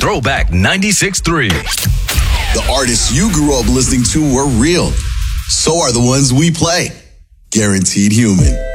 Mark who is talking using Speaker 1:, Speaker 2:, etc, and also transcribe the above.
Speaker 1: Throwback 96.3.
Speaker 2: The artists you grew up listening to were real. So are the ones we play. Guaranteed Human.